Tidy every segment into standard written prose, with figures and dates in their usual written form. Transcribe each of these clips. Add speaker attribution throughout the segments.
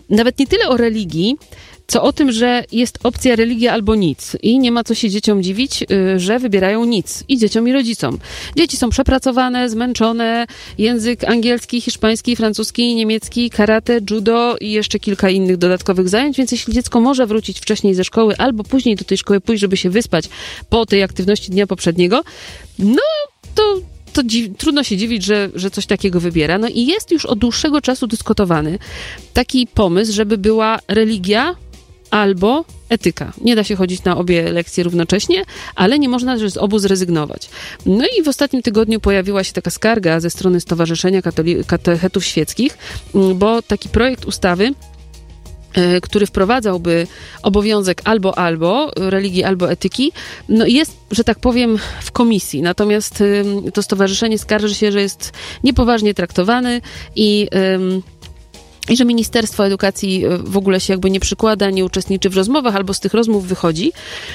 Speaker 1: nawet nie tyle o religii, co o tym, że jest opcja religia albo nic. I nie ma co się dzieciom dziwić, że wybierają nic. I dzieciom, i rodzicom. Dzieci są przepracowane, zmęczone. Język angielski, hiszpański, francuski, niemiecki, karate, judo i jeszcze kilka innych dodatkowych zajęć. Więc jeśli dziecko może wrócić wcześniej ze szkoły albo później do tej szkoły pójść, żeby się wyspać po tej aktywności dnia poprzedniego, no to trudno się dziwić, że coś takiego wybiera. No i jest już od dłuższego czasu dyskutowany taki pomysł, żeby była religia albo etyka. Nie da się chodzić na obie lekcje równocześnie, ale nie można z obu zrezygnować. No i w ostatnim tygodniu pojawiła się taka skarga ze strony Stowarzyszenia Katechetów Świeckich, bo taki projekt ustawy, który wprowadzałby obowiązek albo religii, albo etyki, no jest, że tak powiem, w komisji. Natomiast to stowarzyszenie skarży się, że jest niepoważnie traktowany i że Ministerstwo Edukacji w ogóle się jakby nie przykłada, nie uczestniczy w rozmowach, albo z tych rozmów wychodzi.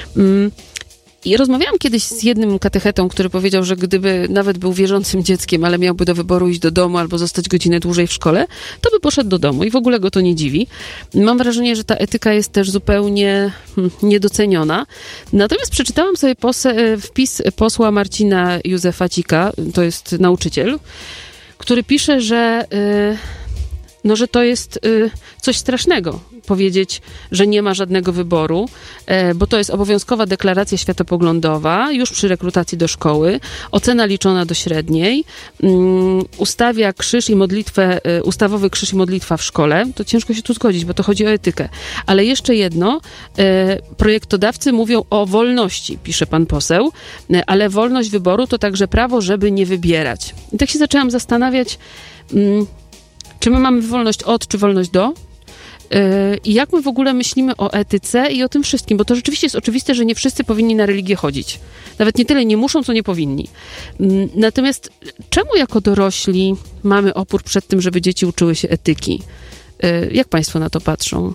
Speaker 1: I rozmawiałam kiedyś z jednym katechetą, który powiedział, że gdyby nawet był wierzącym dzieckiem, ale miałby do wyboru iść do domu albo zostać godzinę dłużej w szkole, to by poszedł do domu i w ogóle go to nie dziwi. Mam wrażenie, że ta etyka jest też zupełnie niedoceniona. Natomiast przeczytałam sobie wpis posła Marcina Józefacika, to jest nauczyciel, który pisze, że to jest coś strasznego powiedzieć, że nie ma żadnego wyboru, bo to jest obowiązkowa deklaracja światopoglądowa już przy rekrutacji do szkoły, ocena liczona do średniej, ustawia krzyż i modlitwę, ustawowy krzyż i modlitwa w szkole. To ciężko się tu zgodzić, bo to chodzi o etykę. Ale jeszcze jedno, projektodawcy mówią o wolności, pisze pan poseł, ale wolność wyboru to także prawo, żeby nie wybierać. I tak się zaczęłam zastanawiać, czy my mamy wolność od, czy wolność do? I jak my w ogóle myślimy o etyce i o tym wszystkim? Bo to rzeczywiście jest oczywiste, że nie wszyscy powinni na religię chodzić. Nawet nie tyle nie muszą, co nie powinni. Natomiast czemu jako dorośli mamy opór przed tym, żeby dzieci uczyły się etyki? Jak państwo na to patrzą?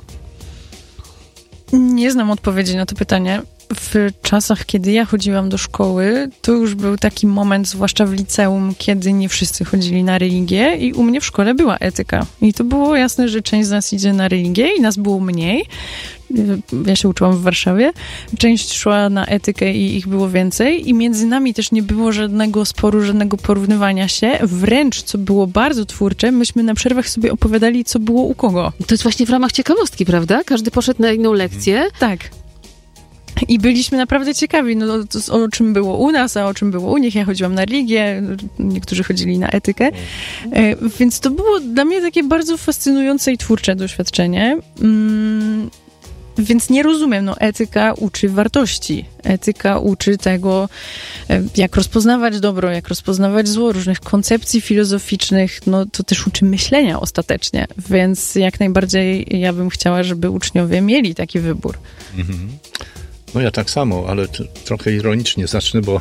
Speaker 2: Nie znam odpowiedzi na to pytanie. W czasach, kiedy ja chodziłam do szkoły, to już był taki moment, zwłaszcza w liceum, kiedy nie wszyscy chodzili na religię i u mnie w szkole była etyka. I to było jasne, że część z nas idzie na religię i nas było mniej. Ja się uczyłam w Warszawie. Część szła na etykę i ich było więcej i między nami też nie było żadnego sporu, żadnego porównywania się. Wręcz, co było bardzo twórcze, myśmy na przerwach sobie opowiadali, co było u kogo.
Speaker 1: To jest właśnie w ramach ciekawostki, prawda? Każdy poszedł na inną lekcję.
Speaker 2: Tak. I byliśmy naprawdę ciekawi, o czym było u nas, a o czym było u nich. Ja chodziłam na religię, niektórzy chodzili na etykę. Więc to było dla mnie takie bardzo fascynujące i twórcze doświadczenie. Więc nie rozumiem, etyka uczy wartości. Etyka uczy tego, jak rozpoznawać dobro, jak rozpoznawać zło, różnych koncepcji filozoficznych. To też uczy myślenia ostatecznie. Więc jak najbardziej ja bym chciała, żeby uczniowie mieli taki wybór.
Speaker 3: Mhm. No ja tak samo, ale trochę ironicznie zacznę, bo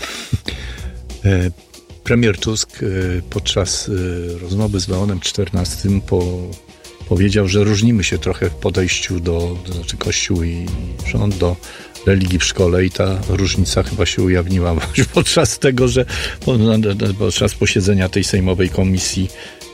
Speaker 3: premier Tusk podczas rozmowy z Leonem XIV powiedział, że różnimy się trochę w podejściu znaczy Kościół i rząd do religii w szkole i ta różnica chyba się ujawniła podczas tego, że podczas posiedzenia tej sejmowej komisji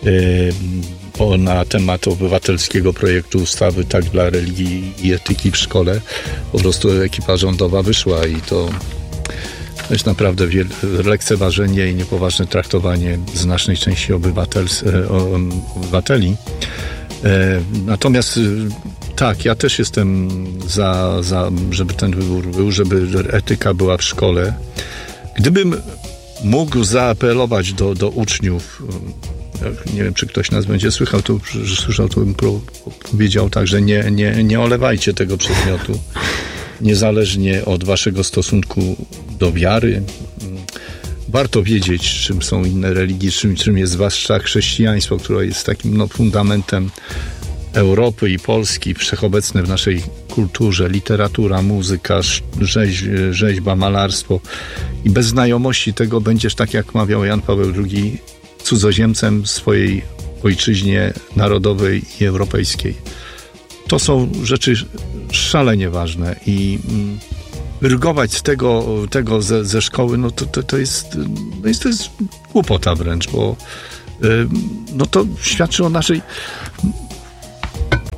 Speaker 3: na temat obywatelskiego projektu ustawy tak dla religii i etyki w szkole po prostu ekipa rządowa wyszła i to jest naprawdę lekceważenie i niepoważne traktowanie znacznej części obywateli. Natomiast tak, ja też jestem za, żeby ten wybór był, żeby etyka była w szkole. Gdybym mógł zaapelować do uczniów, nie wiem, czy ktoś nas będzie słyszał, to bym powiedział tak, że nie olewajcie tego przedmiotu, niezależnie od waszego stosunku do wiary. Warto wiedzieć, czym są inne religie, czym jest zwłaszcza chrześcijaństwo, które jest takim fundamentem Europy i Polski, wszechobecne w naszej kulturze, literatura, muzyka, rzeźba, malarstwo. I bez znajomości tego będziesz, tak jak mawiał Jan Paweł II, cudzoziemcem w swojej ojczyźnie narodowej i europejskiej. To są rzeczy szalenie ważne i rygować z tego ze szkoły, to jest głupota wręcz, bo to świadczy o naszej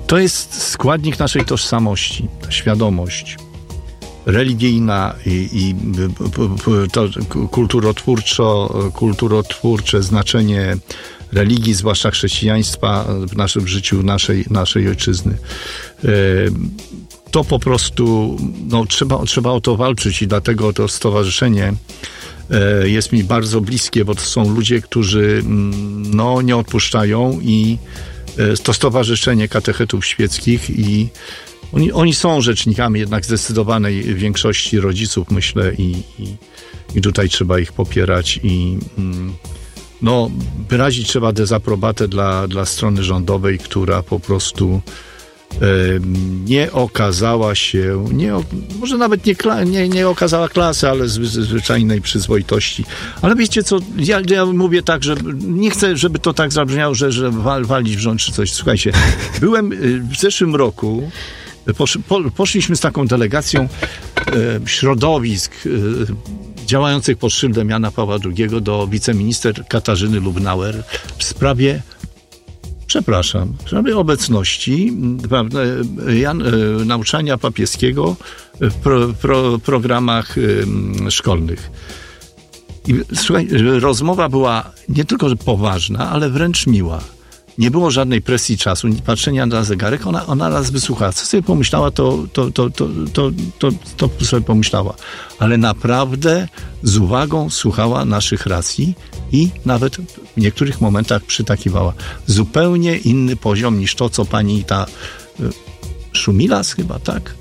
Speaker 3: To jest składnik naszej tożsamości, ta świadomość religijna i to kulturotwórcze znaczenie religii, zwłaszcza chrześcijaństwa w naszym życiu, naszej ojczyzny. To po prostu, trzeba o to walczyć i dlatego to stowarzyszenie jest mi bardzo bliskie, bo to są ludzie, którzy nie odpuszczają i to Stowarzyszenie Katechetów Świeckich i oni są rzecznikami jednak zdecydowanej większości rodziców, myślę, i tutaj trzeba ich popierać i wyrazić trzeba dezaprobatę dla strony rządowej, która po prostu nie okazała się, może nawet nie okazała klasy, ale zwyczajnej przyzwoitości. Ale wiecie co, ja mówię tak, że nie chcę, żeby to tak zabrzmiało, że walić w rząd czy coś. Słuchajcie, byłem w zeszłym roku, poszliśmy z taką delegacją środowisk działających pod szyldem Jana Pawła II do wiceminister Katarzyny Lubnauer w sprawie obecności nauczania papieskiego w programach szkolnych. I słuchaj, rozmowa była nie tylko że poważna, ale wręcz miła. Nie było żadnej presji czasu, patrzenia na zegarek. Ona nas wysłuchała. Co sobie pomyślała, to sobie pomyślała. Ale naprawdę z uwagą słuchała naszych racji i nawet w niektórych momentach przytakiwała. Zupełnie inny poziom niż to, co pani ta Szumilas chyba, tak?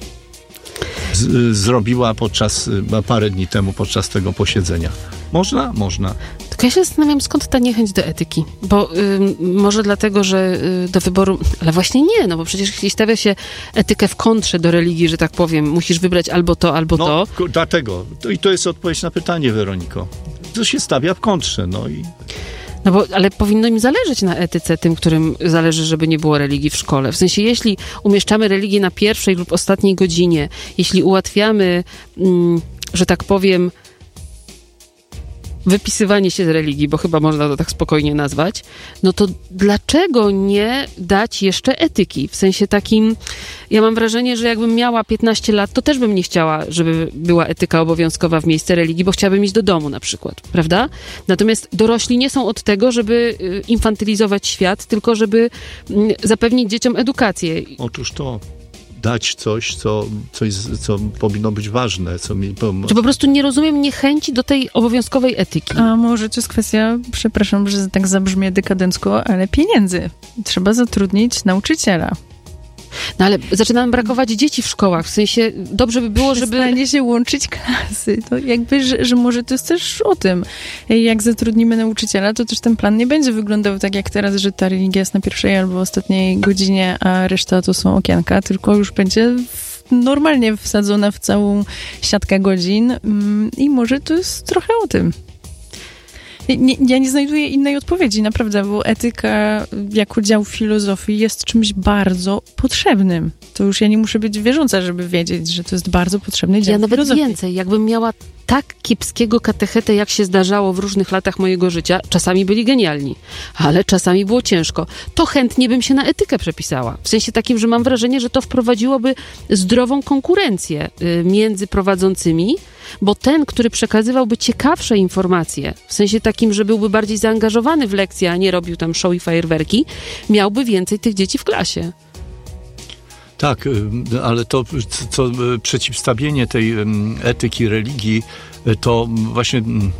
Speaker 3: Zrobiła parę dni temu podczas tego posiedzenia. Można.
Speaker 1: Tylko ja się zastanawiam, skąd ta niechęć do etyki. Bo może dlatego, że do wyboru... Ale właśnie nie, bo przecież jeśli stawia się etykę w kontrze do religii, że tak powiem, musisz wybrać albo to, albo to.
Speaker 3: Dlatego. I to jest odpowiedź na pytanie, Weroniko. To się stawia w kontrze,
Speaker 1: ale powinno im zależeć na etyce, tym, którym zależy, żeby nie było religii w szkole. W sensie, jeśli umieszczamy religię na pierwszej lub ostatniej godzinie, jeśli ułatwiamy, że tak powiem, wypisywanie się z religii, bo chyba można to tak spokojnie nazwać, to dlaczego nie dać jeszcze etyki? W sensie takim, ja mam wrażenie, że jakbym miała 15 lat, to też bym nie chciała, żeby była etyka obowiązkowa w miejsce religii, bo chciałabym iść do domu na przykład, prawda? Natomiast dorośli nie są od tego, żeby infantylizować świat, tylko żeby zapewnić dzieciom edukację.
Speaker 3: Otóż to. Dać coś, co powinno być ważne.
Speaker 1: Czy po prostu nie rozumiem niechęci do tej obowiązkowej etyki?
Speaker 2: A może to jest kwestia, przepraszam, że tak zabrzmie dekadencko, ale pieniędzy. Trzeba zatrudnić nauczyciela.
Speaker 1: Ale zaczyna nam brakować dzieci w szkołach. W sensie dobrze by było, żeby...
Speaker 2: Przestanie się łączyć klasy. To jakby, że może to jest też o tym. Jak zatrudnimy nauczyciela, to też ten plan nie będzie wyglądał tak jak teraz, że ta religia jest na pierwszej albo ostatniej godzinie, a reszta to są okienka, tylko już będzie normalnie wsadzona w całą siatkę godzin i może to jest trochę o tym. Ja nie znajduję innej odpowiedzi, naprawdę, bo etyka jako dział filozofii jest czymś bardzo potrzebnym. To już ja nie muszę być wierząca, żeby wiedzieć, że to jest bardzo potrzebny dział filozofii.
Speaker 1: Ja nawet więcej, jakbym miała tak kiepskiego katechetę, jak się zdarzało w różnych latach mojego życia, czasami byli genialni, ale czasami było ciężko, to chętnie bym się na etykę przepisała. W sensie takim, że mam wrażenie, że to wprowadziłoby zdrową konkurencję między prowadzącymi, bo ten, który przekazywałby ciekawsze informacje, w sensie takim, że byłby bardziej zaangażowany w lekcję, a nie robił tam show i fajerwerki, miałby więcej tych dzieci w klasie.
Speaker 3: Tak, ale to co przeciwstawienie tej etyki religii, to właśnie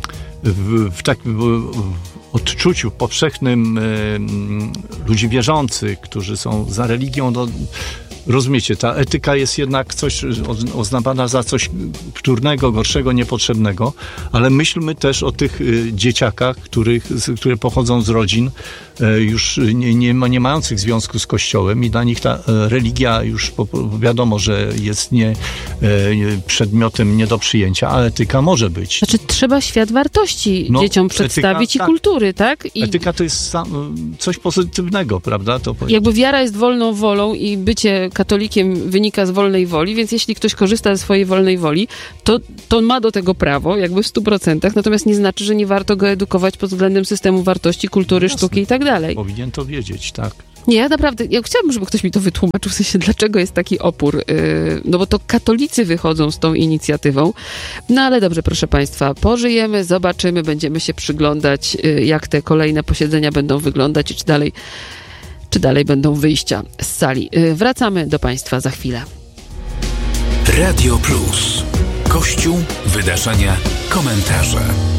Speaker 3: w takim odczuciu powszechnym ludzi wierzących, którzy są za religią, rozumiecie, ta etyka jest jednak coś uznawana za coś wtórnego, gorszego, niepotrzebnego, ale myślmy też o tych dzieciakach, które pochodzą z rodzin już nie mających związku z Kościołem i dla nich ta religia już wiadomo, że jest przedmiotem nie do przyjęcia, a etyka może być.
Speaker 1: Znaczy trzeba świat wartości dzieciom przedstawić etyka, i kultury, tak?
Speaker 3: Etyka to jest coś pozytywnego, prawda?
Speaker 1: Jakby wiara jest wolną wolą i bycie katolikiem wynika z wolnej woli, więc jeśli ktoś korzysta ze swojej wolnej woli, to ma do tego prawo, jakby w 100%, natomiast nie znaczy, że nie warto go edukować pod względem systemu wartości, kultury, sztuki i tak dalej.
Speaker 3: Powinien to wiedzieć, tak.
Speaker 1: Nie, ja naprawdę, ja chciałabym, żeby ktoś mi to wytłumaczył, w sensie dlaczego jest taki opór, no bo to katolicy wychodzą z tą inicjatywą, no ale dobrze, proszę Państwa, pożyjemy, zobaczymy, będziemy się przyglądać, jak te kolejne posiedzenia będą wyglądać i czy dalej będą wyjścia z sali. Wracamy do Państwa za chwilę.
Speaker 4: Radio Plus. Kościół, wydarzenia, komentarze.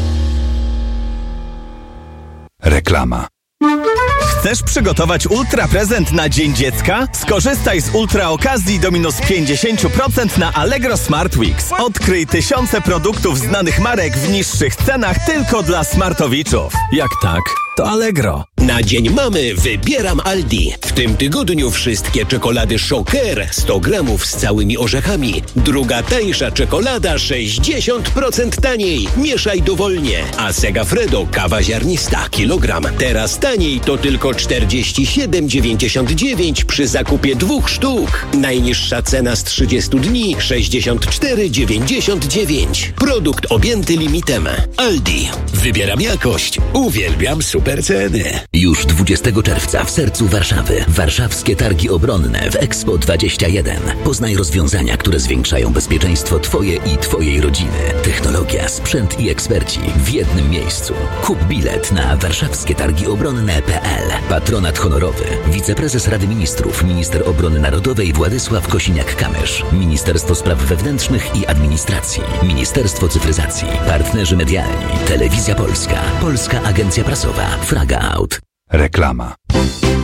Speaker 4: Reklama.
Speaker 5: Chcesz przygotować ultra prezent na Dzień Dziecka? Skorzystaj z ultra okazji do minus 50% na Allegro Smart Weeks. Odkryj tysiące produktów znanych marek w niższych cenach tylko dla smartowiczów. Jak tak, to Allegro.
Speaker 6: Na Dzień Mamy wybieram Aldi. W tym tygodniu wszystkie czekolady Shocker 100 gramów z całymi orzechami. Druga tańsza czekolada 60% taniej. Mieszaj dowolnie. A Segafredo kawa ziarnista kilogram. Teraz taniej to tylko 47,99 przy zakupie 2 sztuk. Najniższa cena z 30 dni 64,99. Produkt objęty limitem. Aldi. Wybieram jakość. Uwielbiam super ceny.
Speaker 7: Już 20 czerwca w sercu Warszawy. Warszawskie Targi Obronne w Expo 21. Poznaj rozwiązania, które zwiększają bezpieczeństwo Twoje i Twojej rodziny. Technologia, sprzęt i eksperci w jednym miejscu. Kup bilet na warszawskietargiobronne.pl. Patronat honorowy. Wiceprezes Rady Ministrów, minister obrony narodowej Władysław Kosiniak-Kamysz. Ministerstwo Spraw Wewnętrznych i Administracji. Ministerstwo Cyfryzacji. Partnerzy medialni. Telewizja Polska. Polska Agencja Prasowa. Fraga Out.
Speaker 4: Reklama.